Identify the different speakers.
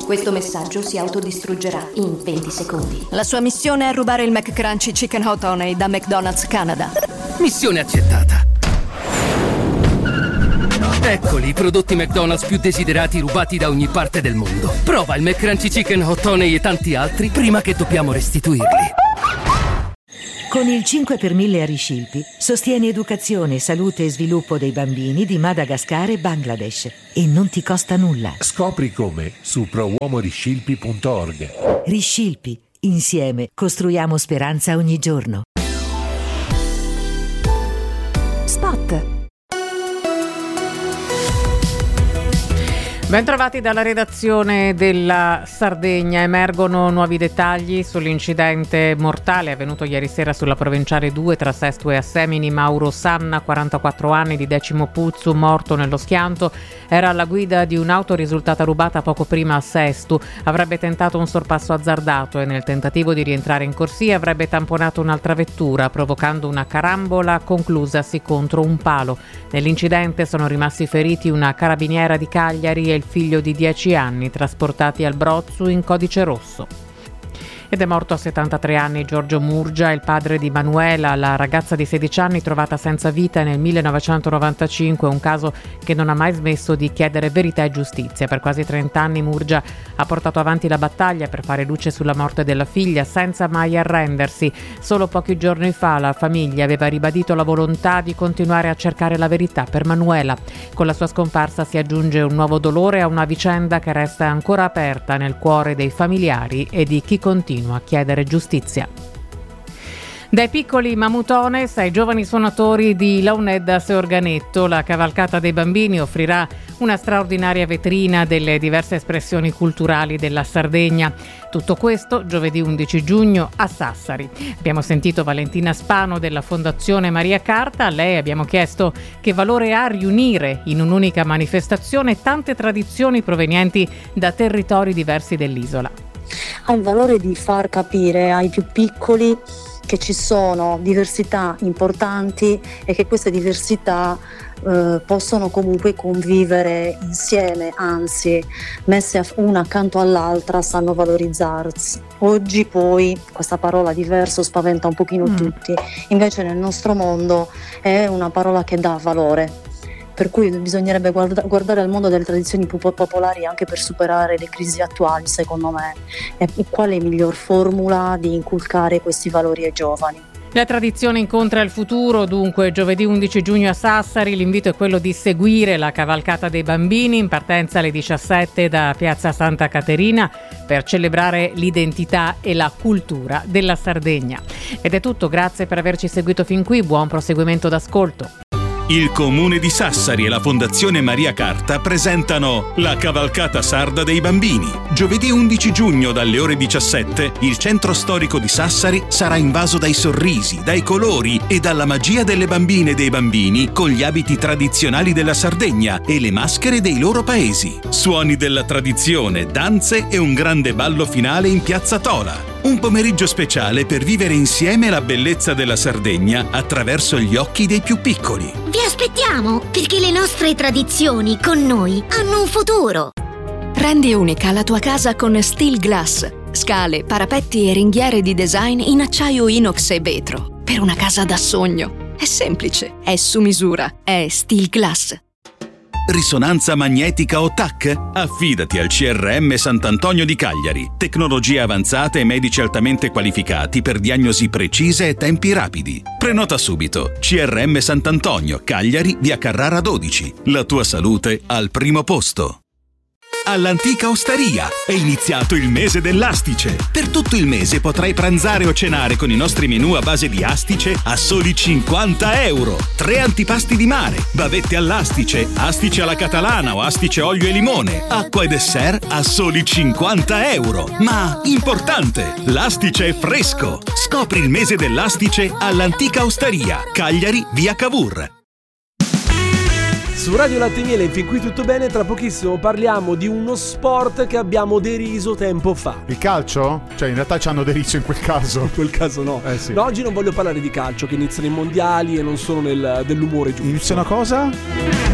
Speaker 1: Questo messaggio si autodistruggerà in 20 secondi.
Speaker 2: La sua missione è rubare il McCrunchy Chicken Hot Honey da McDonald's Canada.
Speaker 3: Missione accettata. Eccoli i prodotti McDonald's più desiderati rubati da ogni parte del mondo. Prova il McCrunchy Chicken Hot Honey e tanti altri prima che dobbiamo restituirli.
Speaker 4: Con il 5 per 1000 a Riscilpi sostieni educazione, salute e sviluppo dei bambini di Madagascar e Bangladesh e non ti costa nulla.
Speaker 5: Scopri come su prouomoriscilpi.org.
Speaker 4: Riscilpi, insieme costruiamo speranza ogni giorno.
Speaker 6: Spot.
Speaker 7: Bentrovati dalla redazione della Sardegna. Emergono nuovi dettagli sull'incidente mortale avvenuto ieri sera sulla Provinciale 2 tra Sesto e Assemini. Mauro Sanna, 44 anni, di Decimo Puzzu, morto nello schianto. Era alla guida di un'auto risultata rubata poco prima a Sesto. Avrebbe tentato un sorpasso azzardato e nel tentativo di rientrare in corsia avrebbe tamponato un'altra vettura, provocando una carambola conclusasi contro un palo. Nell'incidente sono rimasti feriti una carabiniera di Cagliari e il figlio di 10 anni, trasportati al Brozzu in codice rosso. Ed è morto a 73 anni Giorgio Murgia, il padre di Manuela, la ragazza di 16 anni trovata senza vita nel 1995, un caso che non ha mai smesso di chiedere verità e giustizia. Per quasi 30 anni Murgia ha portato avanti la battaglia per fare luce sulla morte della figlia senza mai arrendersi. Solo pochi giorni fa la famiglia aveva ribadito la volontà di continuare a cercare la verità per Manuela. Con la sua scomparsa si aggiunge un nuovo dolore a una vicenda che resta ancora aperta nel cuore dei familiari e di chi continua a chiedere giustizia. Dai piccoli Mamutones ai giovani suonatori di Launeddas e Organetto, la cavalcata dei bambini offrirà una straordinaria vetrina delle diverse espressioni culturali della Sardegna. Tutto questo giovedì 11 giugno a Sassari. Abbiamo sentito Valentina Spano della Fondazione Maria Carta. A lei abbiamo chiesto che valore ha riunire in un'unica manifestazione tante tradizioni provenienti da territori diversi dell'isola.
Speaker 8: Ha il valore di far capire ai più piccoli che ci sono diversità importanti e che queste diversità possono comunque convivere insieme, anzi messe una accanto all'altra sanno valorizzarsi. Oggi poi questa parola diverso spaventa un pochino tutti, invece nel nostro mondo è una parola che dà valore. Per cui bisognerebbe guardare al mondo delle tradizioni popolari anche per superare le crisi attuali, secondo me. E qual è la miglior formula di inculcare questi valori ai giovani?
Speaker 7: La tradizione incontra il futuro, dunque giovedì 11 giugno a Sassari l'invito è quello di seguire la cavalcata dei bambini in partenza alle 17 da Piazza Santa Caterina per celebrare l'identità e la cultura della Sardegna. Ed è tutto, grazie per averci seguito fin qui, buon proseguimento d'ascolto.
Speaker 9: Il Comune di Sassari e la Fondazione Maria Carta presentano la Cavalcata Sarda dei Bambini. Giovedì 11 giugno dalle ore 17 il centro storico di Sassari sarà invaso dai sorrisi, dai colori e dalla magia delle bambine e dei bambini con gli abiti tradizionali della Sardegna e le maschere dei loro paesi. Suoni della tradizione, danze e un grande ballo finale in Piazza Tola. Un pomeriggio speciale per vivere insieme la bellezza della Sardegna attraverso gli occhi dei più piccoli.
Speaker 10: Vi aspettiamo, perché le nostre tradizioni con noi hanno un futuro.
Speaker 2: Rendi unica la tua casa con Steel Glass. Scale, parapetti e ringhiere di design in acciaio inox e vetro. Per una casa da sogno. È semplice, è su misura, è Steel Glass.
Speaker 9: Risonanza magnetica o TAC? Affidati al CRM Sant'Antonio di Cagliari. Tecnologie avanzate e medici altamente qualificati per diagnosi precise e tempi rapidi. Prenota subito. CRM Sant'Antonio, Cagliari, via Carrara 12. La tua salute al primo posto. All'Antica Osteria è iniziato il mese dell'astice. Per tutto il mese potrai pranzare o cenare con i nostri menù a base di astice a soli 50 euro. 3 antipasti di mare, bavette all'astice, astice alla catalana o astice olio e limone, acqua e dessert a soli 50 euro. Ma, importante, l'astice è fresco. Scopri il mese dell'astice all'Antica Osteria, Cagliari, via Cavour.
Speaker 11: Su Radio Latte e Miele, fin qui tutto bene, tra pochissimo parliamo di uno sport che abbiamo deriso tempo fa.
Speaker 12: Il calcio? Cioè in realtà ci hanno deriso in quel caso.
Speaker 11: In quel caso no.
Speaker 12: Sì.
Speaker 11: No, oggi non voglio parlare di calcio, che iniziano i mondiali e non sono dell'umore giusto.
Speaker 12: Iniziano cosa?